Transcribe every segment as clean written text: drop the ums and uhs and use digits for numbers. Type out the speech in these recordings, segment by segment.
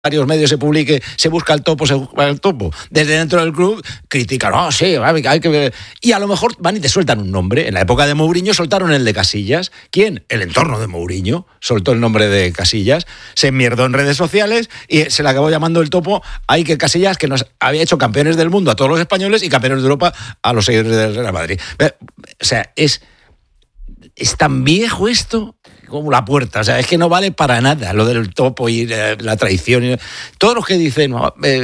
varios medios se publique, se busca el topo, desde dentro del club critican, sí, hay que ver. Y a lo mejor van y te sueltan un nombre. En la época de Mourinho soltaron el de Casillas. ¿Quién? El entorno de Mourinho soltó el nombre de Casillas, se enmierdó en redes sociales y se le acabó llamando el topo a Iker Casillas, que nos había hecho campeones del mundo a todos los españoles y campeones de Europa a los seguidores del Real Madrid. O sea, es tan viejo esto como la puerta. O sea, es que no vale para nada lo del topo y la traición. Todos los que dicen,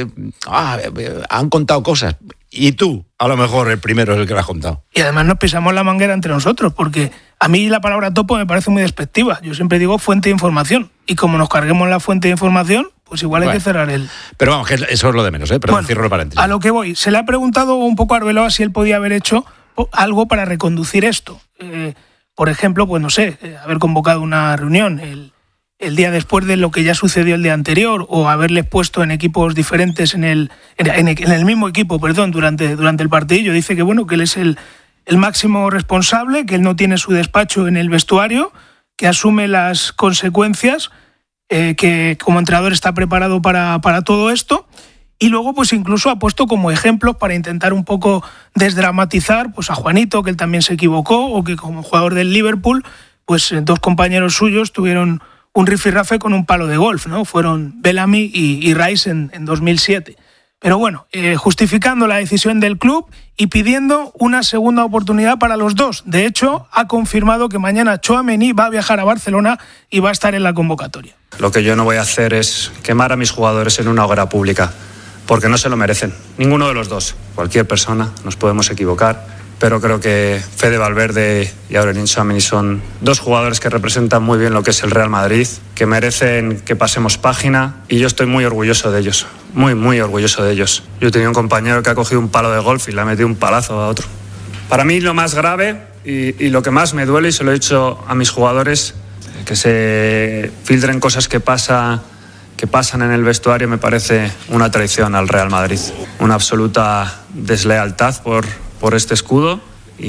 han contado cosas. Y tú, a lo mejor, el primero es el que lo has contado. Y además nos pisamos la manguera entre nosotros, porque a mí la palabra topo me parece muy despectiva. Yo siempre digo fuente de información. Y como nos carguemos la fuente de información, pues igual hay que cerrar el... Pero vamos, que eso es lo de menos, ¿eh? Pero cierro el paréntesis. A lo que voy. Se le ha preguntado un poco a Arbeloa si él podía haber hecho algo para reconducir esto. Por ejemplo, pues no sé, haber convocado una reunión el día después de lo que ya sucedió el día anterior, o haberles puesto en equipos diferentes en el mismo equipo, durante el partido. Dice que bueno, que él es el máximo responsable, que él no tiene su despacho en el vestuario, que asume las consecuencias, que como entrenador está preparado para todo esto. Y luego, pues incluso ha puesto como ejemplos para intentar un poco desdramatizar, pues a Juanito, que él también se equivocó, o que como jugador del Liverpool, pues dos compañeros suyos tuvieron un rifirrafe con un palo de golf, ¿no? Fueron Bellamy y Rice en 2007. Pero bueno, justificando la decisión del club y pidiendo una segunda oportunidad para los dos. De hecho, ha confirmado que mañana Tchouaméni va a viajar a Barcelona y va a estar en la convocatoria. Lo que yo no voy a hacer es quemar a mis jugadores en una hoguera pública, porque no se lo merecen, ninguno de los dos. Cualquier persona, nos podemos equivocar, pero creo que Fede Valverde y Aurelien Tchouaméni son dos jugadores que representan muy bien lo que es el Real Madrid, que merecen que pasemos página, y yo estoy muy orgulloso de ellos, muy, muy orgulloso de ellos. Yo tenía un compañero que ha cogido un palo de golf y le ha metido un palazo a otro. Para mí lo más grave y lo que más me duele, y se lo he dicho a mis jugadores, que se filtren cosas que pasan en el vestuario, me parece una traición al Real Madrid, una absoluta deslealtad por este escudo,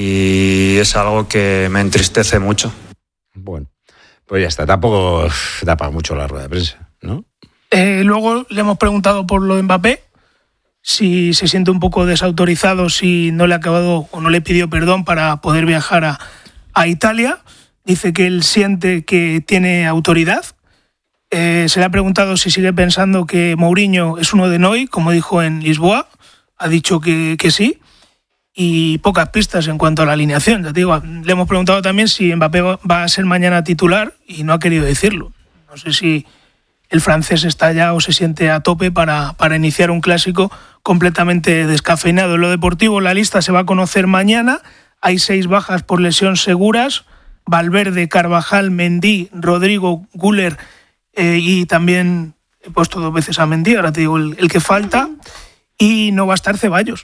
y es algo que me entristece mucho. Bueno, pues ya está, tampoco da para mucho la rueda de prensa, ¿no? Luego le hemos preguntado por lo de Mbappé, si se siente un poco desautorizado, si no le ha acabado o no le pidió perdón para poder viajar a Italia. Dice que él siente que tiene autoridad. Se le ha preguntado si sigue pensando que Mourinho es uno de Noi, como dijo en Lisboa. Ha dicho que sí. Y pocas pistas en cuanto a la alineación. Ya te digo, le hemos preguntado también si Mbappé va a ser mañana titular y no ha querido decirlo. No sé si el francés está ya o se siente a tope para iniciar un clásico completamente descafeinado. En lo deportivo, la lista se va a conocer mañana. Hay 6 bajas por lesión seguras: Valverde, Carvajal, Mendy, Rodrigo, Güler, y también he puesto 2 veces a Mendy, ahora te digo el que falta. Y no va a estar Ceballos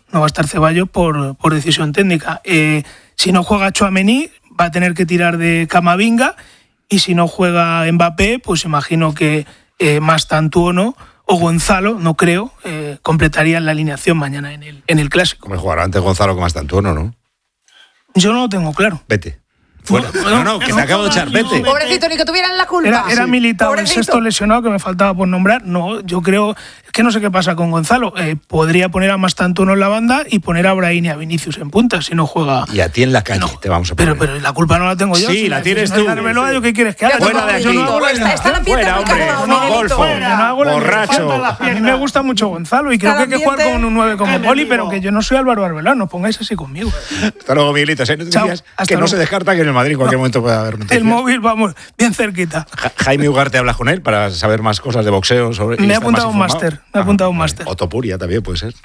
por decisión técnica. Si no juega Tchouaméni, va a tener que tirar de Camavinga, y si no juega Mbappé, pues imagino que Mastantuono o Gonzalo, no creo, completarían la alineación mañana en el Clásico. Como jugará antes Gonzalo que Mastantuono, ¿no? Yo no lo tengo claro. Vete. Fuera. No, que te acabo de echar, vete. Pobrecito, ni que tuvieran la culpa. Era Militao, el sexto lesionado que me faltaba por nombrar. No, yo creo, es que no sé qué pasa con Gonzalo. Podría poner a Mastantuono en la banda y poner a Brahim y a Vinicius en punta si no juega. Y a ti en la calle te vamos a poner. Pero la culpa no la tengo yo. Sí, si la tienes tú. Arbeloa, ¿qué quieres que haga? Fuera de aquí. Yo no hago Fuera, hombre. Golfo, borracho. A mí me gusta mucho Gonzalo y creo que hay que jugar con un 9 como Poli, pero que yo no soy Álvaro Arbeloa, no pongáis así conmigo. Hasta luego, Miguelitos. Que no se descarta que en el Madrid en cualquier momento pueda haber noticias. El móvil, vamos, bien cerquita. Jaime Ugarte, hablas con él para saber más cosas de boxeo. Me ha apuntado un máster. O Topuria también puede ser.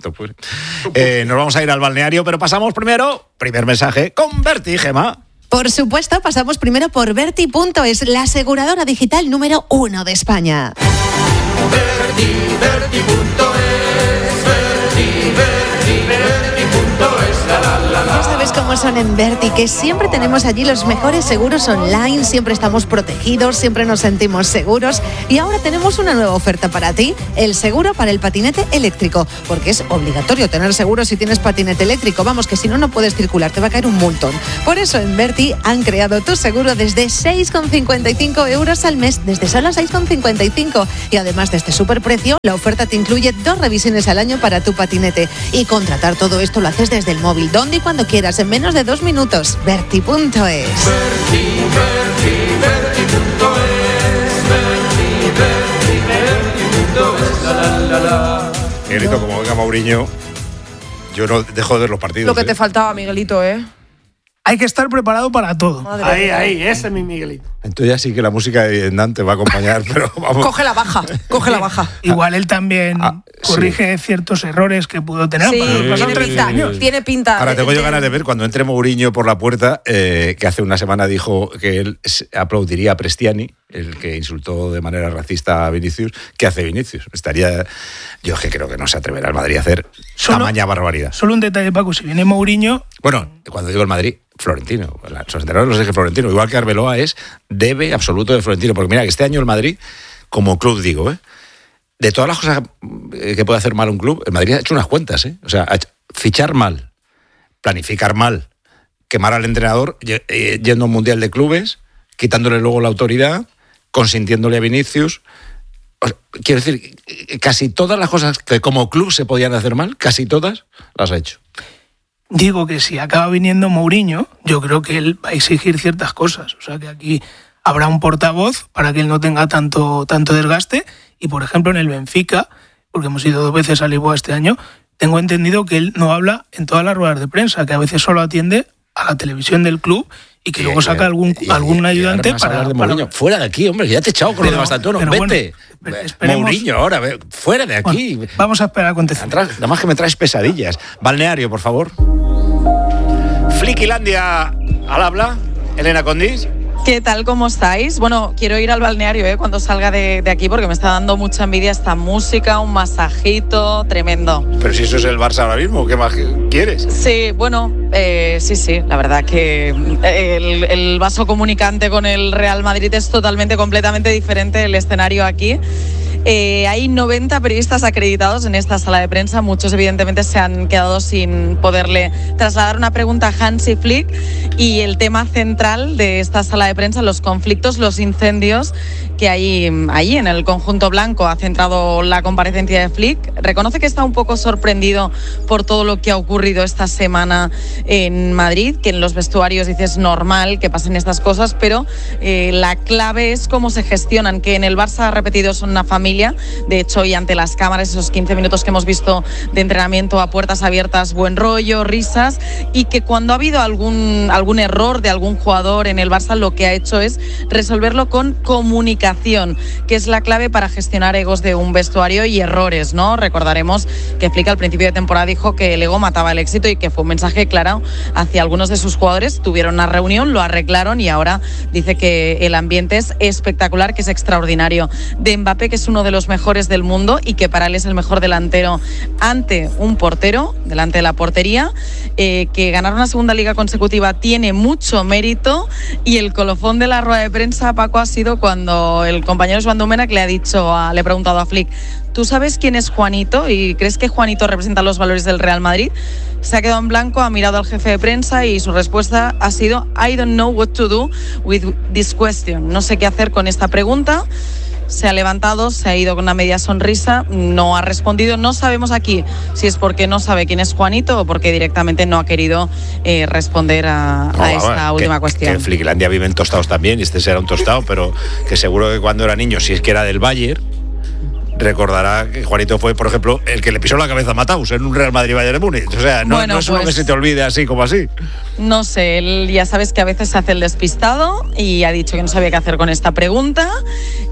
Nos vamos a ir al balneario, pero pasamos primer mensaje con Berti, Gemma. Por supuesto, pasamos primero por Berti.es, la aseguradora digital número 1 de España. Ya sabes cómo son en Verti, que siempre tenemos allí los mejores seguros online, siempre estamos protegidos, siempre nos sentimos seguros y ahora tenemos una nueva oferta para ti, el seguro para el patinete eléctrico, porque es obligatorio tener seguro si tienes patinete eléctrico, vamos, que si no, no puedes circular, te va a caer un multón. Por eso en Verti han creado tu seguro desde 6,55 euros al mes, desde solo 6,55, y además de este superprecio, la oferta te incluye 2 revisiones al año para tu patinete, y contratar todo esto lo haces desde el móvil, donde y cuando quieras, en menos de 2 minutos. Verti.es. Miguelito, como venga Mourinho, yo no dejo de ver los partidos. Lo que te faltaba, Miguelito, ¿eh? Hay que estar preparado para todo. Ahí, ese es mi Miguelito. Entonces ya sí que la música de Dante va a acompañar, pero vamos. Coge la baja. Igual él también corrige ciertos errores que pudo tener. Sí, tiene pinta. Ahora tengo yo ganas de ver cuando entre Mourinho por la puerta, que hace una semana dijo que él aplaudiría a Prestiani, el que insultó de manera racista a Vinicius. ¿Qué hace Vinicius? Yo es que creo que no se atreverá el Madrid a hacer tamaña barbaridad. Solo un detalle, Paco, si viene Mourinho... Bueno, cuando digo el Madrid, Florentino. Los entrenadores los elige Florentino. Igual que Arbeloa es debe absoluto de Florentino. Porque mira, que este año el Madrid, como club digo, de todas las cosas que puede hacer mal un club, el Madrid ha hecho unas cuentas. O sea, fichar mal, planificar mal, quemar al entrenador yendo a un mundial de clubes, quitándole luego la autoridad, consintiéndole a Vinicius. Quiero decir, casi todas las cosas que como club se podían hacer mal, casi todas las ha hecho. Digo que si acaba viniendo Mourinho, yo creo que él va a exigir ciertas cosas. O sea, que aquí habrá un portavoz para que él no tenga tanto desgaste. Y, por ejemplo, en el Benfica, porque hemos ido 2 veces a Lisboa este año, tengo entendido que él no habla en todas las ruedas de prensa, que a veces solo atiende a la televisión del club y que luego saca algún ayudante para... Fuera de aquí, hombre, ya te he echado con lo de Bastantono. Vete. Bueno, Mourinho ahora, fuera de aquí. Bueno, vamos a esperar acontecimientos. Nada más que me traes pesadillas. Balneario, por favor. Fliquilandia al habla. Elena Condis. ¿Qué tal? ¿Cómo estáis? Bueno, quiero ir al balneario cuando salga de aquí porque me está dando mucha envidia esta música, un masajito tremendo. Pero si eso es el Barça ahora mismo, ¿qué más quieres? Sí, bueno, sí, la verdad que el vaso comunicante con el Real Madrid es completamente diferente el escenario aquí. Hay 90 periodistas acreditados en esta sala de prensa. Muchos evidentemente se han quedado sin poderle trasladar una pregunta a Hansi Flick, y el tema central de esta sala de prensa, los conflictos, los incendios que hay allí en el conjunto blanco, ha centrado la comparecencia de Flick. Reconoce que está un poco sorprendido por todo lo que ha ocurrido esta semana en Madrid, que en los vestuarios dice es normal que pasen estas cosas, pero la clave es cómo se gestionan, que en el Barça ha repetido son una familia. De hecho, y ante las cámaras, esos 15 minutos que hemos visto de entrenamiento a puertas abiertas, buen rollo, risas, y que cuando ha habido algún error de algún jugador en el Barça, lo que ha hecho es resolverlo con comunicación, que es la clave para gestionar egos de un vestuario y errores, ¿no? Recordaremos que Flick al principio de temporada dijo que el ego mataba el éxito y que fue un mensaje claro hacia algunos de sus jugadores. Tuvieron una reunión, lo arreglaron y ahora dice que el ambiente es espectacular, que es extraordinario. De Mbappé, que es uno de los mejores del mundo y que para él es el mejor delantero ante un portero, delante de la portería, que ganar una segunda liga consecutiva tiene mucho mérito, y el colofón de la rueda de prensa, Paco, ha sido cuando el compañero Joan Domènech le ha preguntado a Flick: ¿tú sabes quién es Juanito y crees que Juanito representa los valores del Real Madrid? Se ha quedado en blanco, ha mirado al jefe de prensa y su respuesta ha sido: I don't know what to do with this question. No sé qué hacer con esta pregunta. Se ha levantado, se ha ido con una media sonrisa, no ha respondido. No sabemos aquí si es porque no sabe quién es Juanito o porque directamente no ha querido responder a esta última cuestión. Que en Flicklandia viven tostados también, y este será un tostado, pero que seguro que cuando era niño, si es que era del Bayern, recordará que Juanito fue, por ejemplo, el que le pisó la cabeza a Mataus en un Real Madrid-Bayern de Múnich. O sea, no es uno que se te olvide así como así. No sé, él ya sabes que a veces se hace el despistado y ha dicho que no sabía qué hacer con esta pregunta.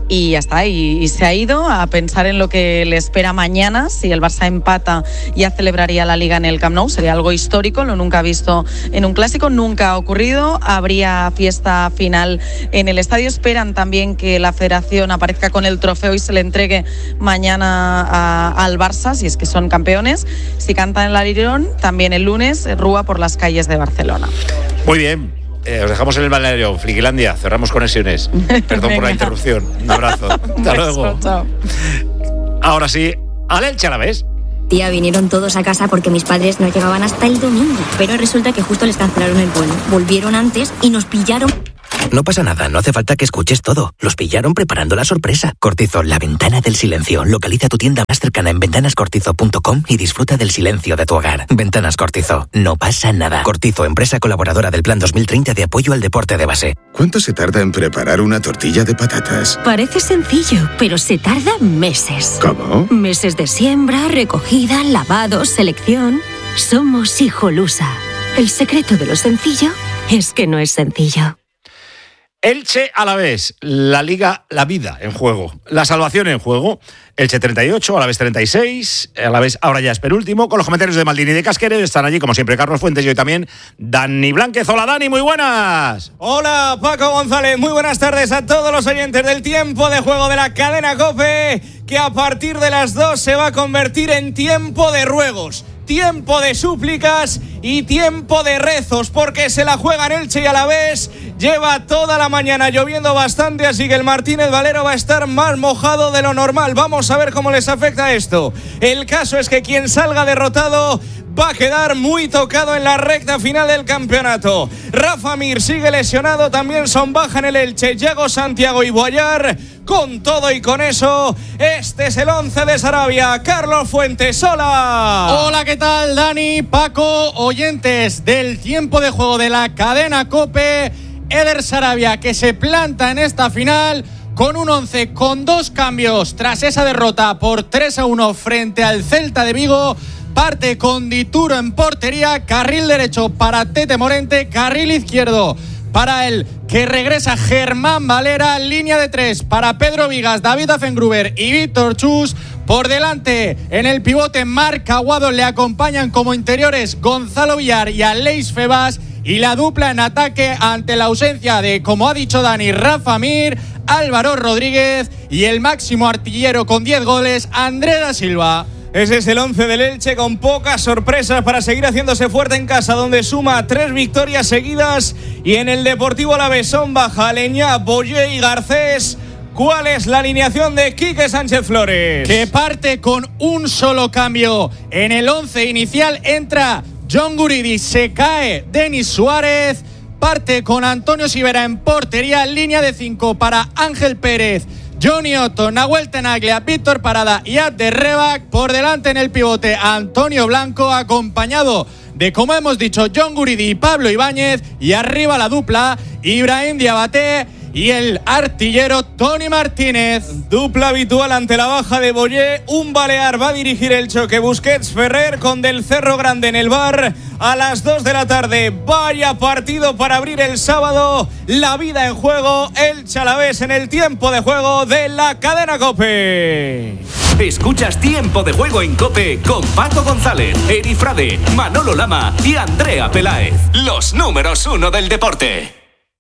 y ya está, y se ha ido a pensar en lo que le espera mañana. Si el Barça empata, ya celebraría la Liga en el Camp Nou, sería algo histórico, lo nunca visto en un clásico, nunca ha ocurrido. Habría fiesta final en el estadio. Esperan también que la Federación aparezca con el trofeo y se le entregue mañana al Barça, si es que son campeones. Si cantan en el Arirón, también el lunes rúa por las calles de Barcelona. Muy bien. Os dejamos en el balneario Frikilandia, cerramos conexiones. Perdón por la interrupción. Un abrazo. Hasta luego. Chao. Ahora sí, al Elche Alavés. Tía, vinieron todos a casa porque mis padres no llegaban hasta el domingo. Pero resulta que justo les cancelaron el vuelo. Volvieron antes y nos pillaron. No pasa nada, no hace falta que escuches todo. Los pillaron preparando la sorpresa. Cortizo, la ventana del silencio. Localiza tu tienda más cercana en ventanascortizo.com y disfruta del silencio de tu hogar. Ventanas Cortizo, no pasa nada. Cortizo, empresa colaboradora del Plan 2030 de apoyo al deporte de base. ¿Cuánto se tarda en preparar una tortilla de patatas? Parece sencillo, pero se tarda meses. ¿Cómo? Meses de siembra, recogida, lavado, selección. Somos Hijolusa. El secreto de lo sencillo es que no es sencillo. Elche Alavés, la Liga, la vida en juego, la salvación en juego. Elche 38, Alavés 36, Alavés ahora ya es penúltimo, con los comentarios de Maldini y de Casqueres. Están allí, como siempre, Carlos Fuentes y hoy también Dani Blánquez. Hola, Dani, muy buenas. Hola, Paco González, muy buenas tardes a todos los oyentes del tiempo de juego de la cadena COPE, que a partir de las 2 se va a convertir en tiempo de ruegos, tiempo de súplicas y tiempo de rezos, porque se la juegan Elche y Alavés. Lleva toda la mañana lloviendo bastante, así que el Martínez Valero va a estar más mojado de lo normal. Vamos a ver cómo les afecta esto. El caso es que quien salga derrotado va a quedar muy tocado en la recta final del campeonato. Rafa Mir sigue lesionado, también son baja en el Elche Yago Santiago y Boyar. Con todo y con eso, este es el 11 de Sarabia. Carlos Fuentes, hola. Hola, ¿qué tal, Dani, Paco, oyentes del tiempo de juego de la cadena COPE? Eder Sarabia, que se planta en esta final con un 11 con 2 cambios tras esa derrota por 3-1 frente al Celta de Vigo. Parte con Dituro en portería, carril derecho para Tete Morente, carril izquierdo para el que regresa Germán Valera, línea de 3 para Pedro Vigas, David Afengruber y Víctor Chus. Por delante, en el pivote, Marc Aguado, le acompañan como interiores Gonzalo Villar y Aleix Febas. Y la dupla en ataque ante la ausencia de, como ha dicho Dani, Rafa Mir, Álvaro Rodríguez y el máximo artillero con 10 goles, André da Silva. Ese es el 11 del Elche, con pocas sorpresas para seguir haciéndose fuerte en casa, donde suma 3 victorias seguidas. Y en el Deportivo Alavés son baja Aleñá, Boyé y Garcés. ¿Cuál es la alineación de Quique Sánchez Flores? Que parte con un solo cambio. En el 11 inicial entra John Guridi, se cae Denis Suárez, parte con Antonio Sivera en portería, línea de 5 para Ángel Pérez, Johnny Otto, Nahuel Tenaglia, Víctor Parada y Abder Rebac. Por delante en el pivote, Antonio Blanco, acompañado de, como hemos dicho, John Guridi y Pablo Ibáñez. Y arriba la dupla, Ibrahim Diabaté y el artillero Tony Martínez. Dupla habitual ante la baja de Boyé. Un balear va a dirigir el choque, Busquets Ferrer, con Del Cerro Grande en el bar. A las 2 de la tarde, vaya partido para abrir el sábado. La vida en juego, Elche Alavés en el tiempo de juego de la cadena COPE. Escuchas Tiempo de Juego en COPE con Paco González, Eri Frade, Manolo Lama y Andrea Peláez. Los números 1 del deporte.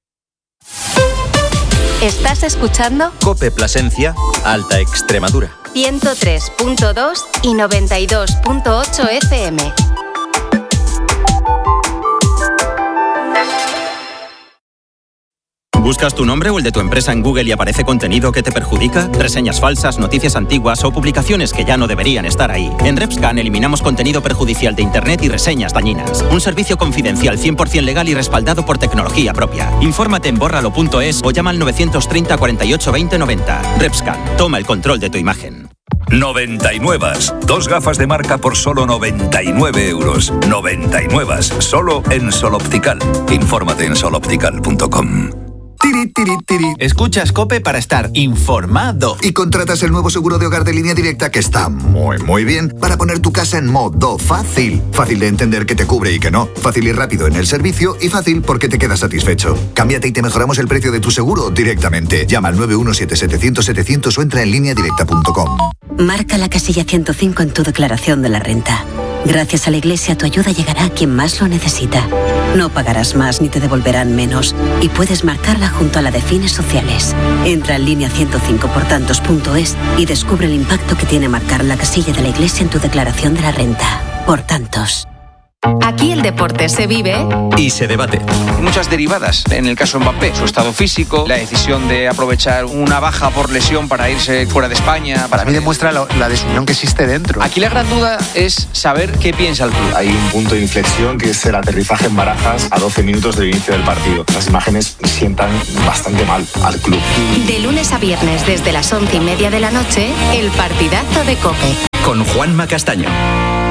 ¿Estás escuchando? COPE Plasencia, Alta Extremadura. 103.2 y 92.8 FM. ¿Buscas tu nombre o el de tu empresa en Google y aparece contenido que te perjudica? ¿Reseñas falsas, noticias antiguas o publicaciones que ya no deberían estar ahí? En RepScan eliminamos contenido perjudicial de Internet y reseñas dañinas. Un servicio confidencial 100% legal y respaldado por tecnología propia. Infórmate en bórralo.es o llama al 930 48 20 90. RepScan, toma el control de tu imagen. 99. 2 gafas de marca por solo 99 euros. 99. Solo en Sol Optical. Infórmate en soloptical.com. Escuchas COPE para estar informado. Y contratas el nuevo seguro de hogar de Línea Directa que está muy bien para poner tu casa en modo fácil. Fácil de entender que te cubre y que no. Fácil y rápido en el servicio y fácil porque te quedas satisfecho. Cámbiate y te mejoramos el precio de tu seguro directamente. Llama al 917-700-700 o entra en lineadirecta.com. Marca la casilla 105 en tu declaración de la renta. Gracias a la Iglesia, tu ayuda llegará a quien más lo necesita. No pagarás más ni te devolverán menos. Y puedes marcarla junto a la de fines sociales. Entra en línea105portantos.es y descubre el impacto que tiene marcar la casilla de la Iglesia en tu declaración de la renta. Por tantos. Aquí el deporte se vive y se debate. Muchas derivadas. En el caso Mbappé, su estado físico, la decisión de aprovechar una baja por lesión para irse fuera de España. Para mí demuestra la desunión que existe dentro. Aquí la gran duda es saber qué piensa el club. Hay un punto de inflexión que es el aterrizaje en Barajas a 12 minutos del inicio del partido. Las imágenes sientan bastante mal al club. De lunes a viernes desde las 11:30 de la noche, el partidazo de COPE. Con Juanma Castaño.